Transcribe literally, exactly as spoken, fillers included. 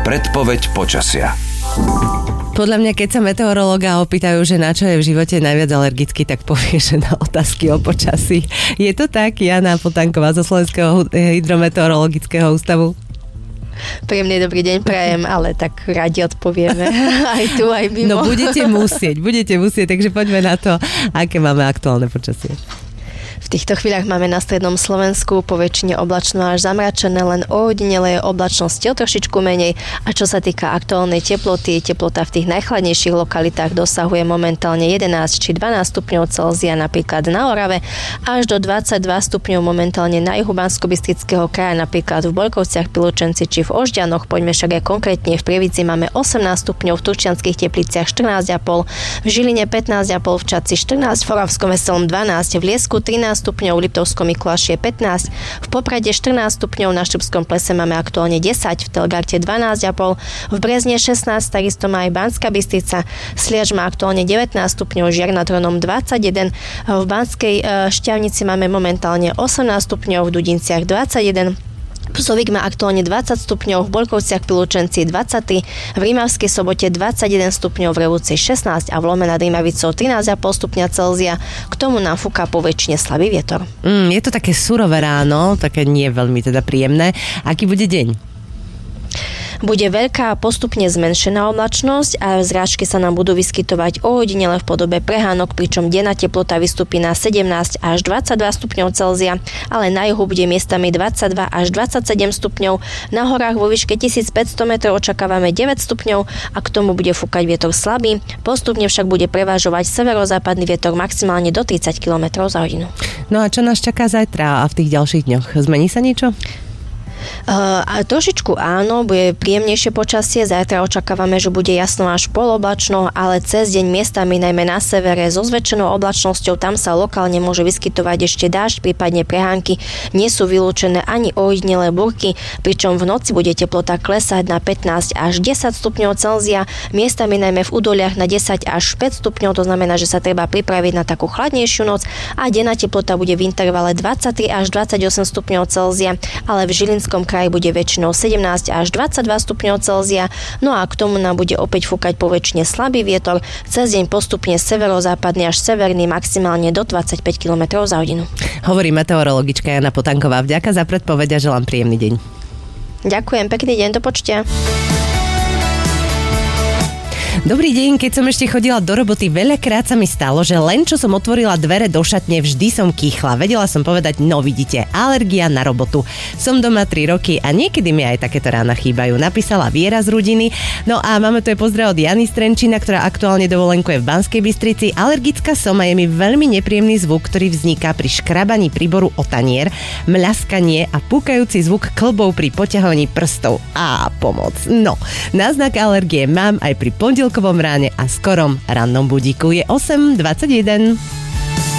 Predpoveď počasia. Podľa mňa, keď sa meteorológa opýtajú, že na čo je v živote najviac alergický, tak povie, že na otázky o počasí. Je to tak, Jana Potanková zo Slovenského hydrometeorologického ústavu? Príjemný dobrý deň prajem, ale tak radi odpovieme aj tu, aj mimo. No budete musieť, budete musieť, takže poďme na to, aké máme aktuálne počasie. V týchto chvíľach máme na strednom Slovensku po väčšine oblačno až zamračené, len ojedinele je oblačnosti o trošičku menej. A čo sa týka aktuálnej teploty, teplota v tých najchladnejších lokalitách dosahuje momentálne jedenásť či dvanásť stupňov Celzia, napríklad na Orave, až do dvadsaťdva stupňov momentálne na juhu Banskobystrického kraja, napríklad v Bojkovciach, Pilučenci či v Ožďanoch. Poďme však aj konkrétne, v Prievidzi máme osemnásť stupňov, v Turčianskych Tepliciach štrnásť a pol, v Žiline pätnásť a pol, v Čadci štrnásť, v Oravskom Veselom dvanásť, v Liesku trinásť stupňov, v Liptovskom Mikuláši je pätnásť, v Poprade štrnásť stupňov, na Štrbskom Plese máme aktuálne desať, v Telgarte dvanásť a pol, v Brezne šestnásť, takisto má aj Banská Bystrica, Sliač má aktuálne devätnásť stupňov, Žiar nad Hronom dvadsaťjeden, v Banskej Štiavnici máme momentálne osemnásť stupňov, v Dudinciach dvadsaťjeden, Psovík má aktuálne dvadsať stupňov, v Bolkovciach Pilučenci dvadsať, v Rímavskej Sobote dvadsaťjeden stupňov, v Revúcej šestnásť a v Lome nad Rímavicou trinásť a pol stupňa Celzia. K tomu nám fúka po väčšine slabý vietor. Mm, je to také surové ráno, také nie veľmi teda príjemné. Aký bude deň? Bude veľká a postupne zmenšená oblačnosť a zrážky sa nám budú vyskytovať ojedinele v podobe prehánok, pričom denná teplota vystúpi na sedemnásť až dvadsaťdva stupňov Celzia, ale na juhu bude miestami dvadsaťdva až dvadsaťsedem stupňov. Na horách vo výške tisícpäťsto metrov očakávame deväť stupňov a k tomu bude fúkať vietor slabý. Postupne však bude prevažovať severozápadný vietor maximálne do tridsať kilometrov za hodinu. No a čo nás čaká zajtra a v tých ďalších dňoch? Zmení sa niečo? Uh, a trošičku áno, bude príjemnejšie počasie, zajtra očakávame, že bude jasno až poloblačno, ale cez deň miestami najmä na severe so zväčšenou oblačnosťou tam sa lokálne môže vyskytovať ešte dážď, prípadne prehánky. Nie sú vylúčené ani ojedinelé búrky, pričom v noci bude teplota klesať na pätnásť až desať stupňov Celzia, miestami najmä v údoliach na desať až päť stupňov, to znamená, že sa treba pripraviť na takú chladnejšiu noc a denná teplota bude v intervale dvadsaťtri až dvadsaťosem stupňov Celzia, ale v Žilinskom kraji bude väčšinou sedemnásť až dvadsaťdva stupňov Celzia, no a k tomu nám bude opäť fúkať po väčšine slabý vietor, cez deň postupne severozápadný až severný maximálne do dvadsaťpäť kilometrov za hodinu. Hovorí meteorologička Jana Potanková. Vďaka za predpoveď a želám príjemný deň. Ďakujem, pekný deň, do počutia. Dobrý deň, keď som ešte chodila do roboty, veľakrát sa mi stalo, že len čo som otvorila dvere do šatne, vždy som kýchla. Vedela som povedať, no vidíte, alergia na robotu. Som doma tri roky a niekedy mi aj takéto rána chýbajú. Napísala Viera z Rudiny. No a máme tu aj pozdrav od Jany z Trenčína, ktorá aktuálne dovolenkuje v Banskej Bystrici. Alergická som a je mi veľmi nepríjemný zvuk, ktorý vzniká pri škrabaní príboru o tanier, mľaskanie a púkajúci zvuk klbov pri poťahovaní prstov. Á, pomoc. No, náznak alergie mám aj pri pondelkovom ráne a skorom rannom budíku. Je osem dvadsaťjeden.